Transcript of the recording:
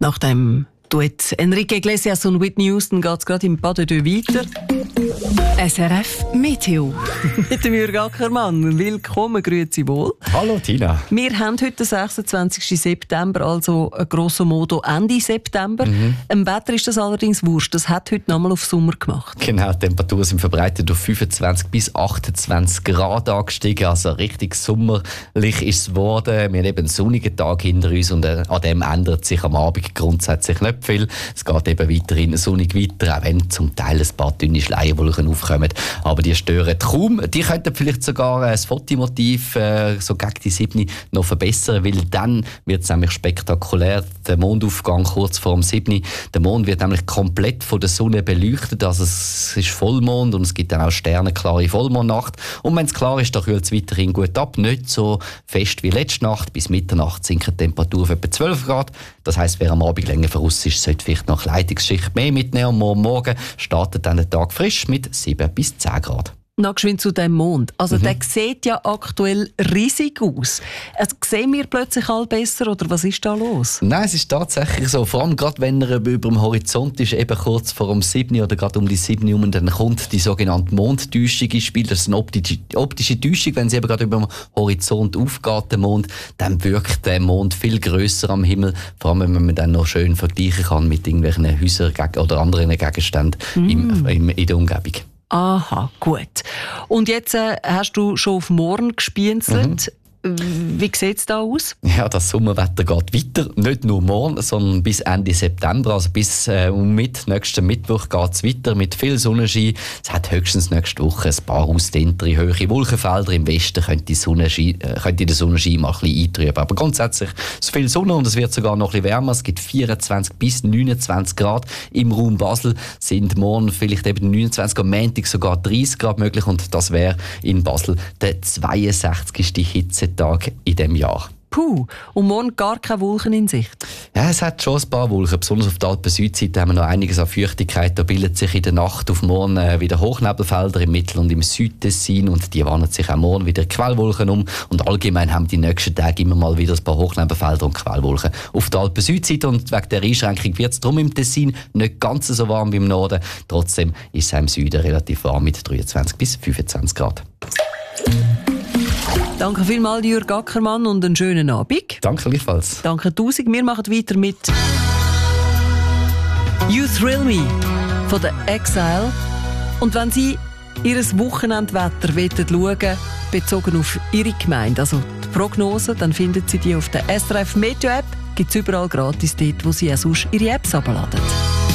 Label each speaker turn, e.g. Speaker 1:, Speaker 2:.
Speaker 1: Nach dem Duett Enrique Iglesias und Whitney Houston geht es gerade im Pas de Deux weiter. SRF Meteo. Mit dem Jürg Ackermann. Willkommen, grüezi wohl.
Speaker 2: Hallo Tina.
Speaker 1: Wir haben heute den 26. September, also grosso modo Ende September. Im Wetter ist das allerdings wurscht. Das hat heute nochmal auf Sommer gemacht.
Speaker 2: Genau, die Temperaturen sind verbreitet auf 25 bis 28 Grad angestiegen. Also richtig sommerlich ist es geworden. Wir haben eben einen sonnigen Tag hinter uns und an dem ändert sich am Abend grundsätzlich nicht viel. Es geht eben weiterhin sonnig weiter, auch wenn zum Teil ein paar dünne Schleierwolken aufkommen. Aber die stören kaum. Die könnten vielleicht sogar das Fotomotiv so gegen die 7 noch verbessern, weil dann wird es nämlich spektakulär. Der Mondaufgang kurz vor dem 7. Der Mond wird nämlich komplett von der Sonne beleuchtet. Also es ist Vollmond und es gibt dann auch sternenklare Vollmondnacht. Und wenn es klar ist, dann kühlt es weiterhin gut ab. Nicht so fest wie letzte Nacht. Bis Mitternacht sinkt die Temperatur auf etwa 12 Grad. Das heisst, wer am Abend länger voraus ist, sollte vielleicht noch Kleidungsschicht mehr mitnehmen. Morgen startet dann der Tag frisch mit 7 bis 10 Grad.
Speaker 1: Noch geschwind zu dem Mond. Also der sieht ja aktuell riesig aus. Also, sehen wir plötzlich all besser oder was ist da los?
Speaker 2: Nein, es ist tatsächlich so. Vor allem gerade wenn er über dem Horizont ist, eben kurz vor dem 7 oder gerade um die 7 herum, dann kommt die sogenannte Mondtäuschung ins Spiel. Das ist eine optische Täuschung. Wenn sie eben gerade über dem Horizont aufgeht, der Mond, dann wirkt der Mond viel grösser am Himmel. Vor allem, wenn man dann noch schön vergleichen kann mit irgendwelchen Häusern oder anderen Gegenständen in der Umgebung.
Speaker 1: Aha, gut. Und jetzt hast du schon auf morgen gespienzelt. Wie sieht es da aus?
Speaker 2: Ja, das Sommerwetter geht weiter. Nicht nur morgen, sondern bis Ende September. Also bis nächsten Mittwoch geht es weiter mit viel Sonnenschein. Es hat höchstens nächste Woche ein paar ausdehntere, hohe Wolkenfelder. Im Westen könnte der Sonnenschein mal ein bisschen eintrüben. Aber grundsätzlich ist viel Sonne und es wird sogar noch ein bisschen wärmer. Es gibt 24 bis 29 Grad. Im Raum Basel sind morgen vielleicht eben 29, am Montag sogar 30 Grad möglich. Und das wäre in Basel der 62. Hitzetag in diesem Jahr.
Speaker 1: Puh, und morgen gar keine Wolken in Sicht?
Speaker 2: Ja, es hat schon ein paar Wolken. Besonders auf der Alpen-Südseite haben wir noch einiges an Feuchtigkeit. Da bildet sich in der Nacht auf morgen wieder Hochnebelfelder im Mittel- und im Südtessin. Und die wandern sich auch morgen wieder Quellwolken um. Und allgemein haben die nächsten Tage immer mal wieder ein paar Hochnebelfelder und Quellwolken auf der Alpen-Südseite. Und wegen der Einschränkung wird es darum im Tessin nicht ganz so warm wie im Norden. Trotzdem ist es im Süden relativ warm mit 23 bis 25 Grad.
Speaker 1: Danke vielmals, Jürg Ackermann, und einen schönen Abend.
Speaker 2: Danke gleichfalls.
Speaker 1: Danke 1000. Wir machen weiter mit «You Thrill Me» von der Exile. Und wenn Sie Ihr Wochenendwetter schauen wollen, bezogen auf Ihre Gemeinde, also die Prognose, dann finden Sie die auf der SRF Meteo App. Gibt es überall gratis dort, wo Sie auch sonst Ihre Apps herunterladen.